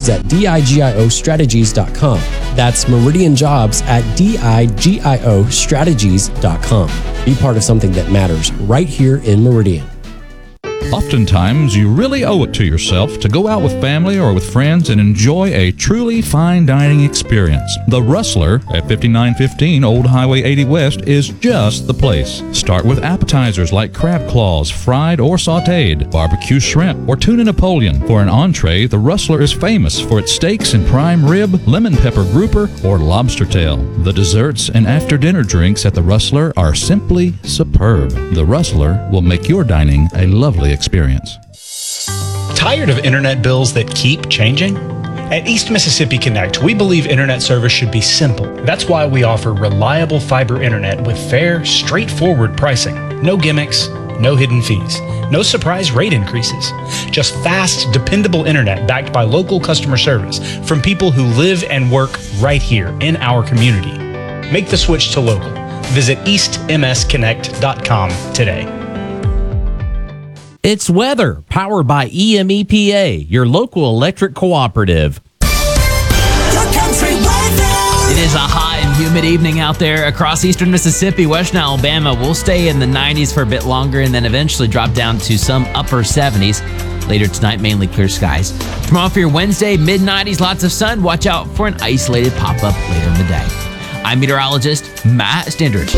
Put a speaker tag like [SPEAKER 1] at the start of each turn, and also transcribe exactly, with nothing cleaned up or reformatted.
[SPEAKER 1] Jobs at digio strategies dot com. That's Meridian Jobs at digio strategies dot com. Be part of something that matters right here in Meridian.
[SPEAKER 2] Oftentimes, you really owe it to yourself to go out with family or with friends and enjoy a truly fine dining experience. The Rustler at fifty-nine fifteen Old Highway eighty West is just the place. Start with appetizers like crab claws, fried or sautéed, barbecue shrimp, or tuna Napoleon. For an entree, the Rustler is famous for its steaks and prime rib, lemon pepper grouper, or lobster tail. The desserts and after-dinner drinks at the Rustler are simply superb. The Rustler will make your dining a lovely experience.
[SPEAKER 3] Tired of internet bills that keep changing? At East Mississippi Connect, we believe internet service should be simple. That's why we offer reliable fiber internet with fair, straightforward pricing. No gimmicks, no hidden fees, no surprise rate increases. Just fast, dependable internet backed by local customer service from people who live and work right here in our community. Make the switch to local. Visit east m s connect dot com today.
[SPEAKER 4] It's weather, powered by E M E P A, your local electric cooperative. It is a hot and humid evening out there across eastern Mississippi. Western Alabama will stay in the nineties for a bit longer and then eventually drop down to some upper seventies. Later tonight, mainly clear skies. Tomorrow for your Wednesday, mid nineties, lots of sun. Watch out for an isolated pop-up later in the day. I'm meteorologist Matt Stendrich.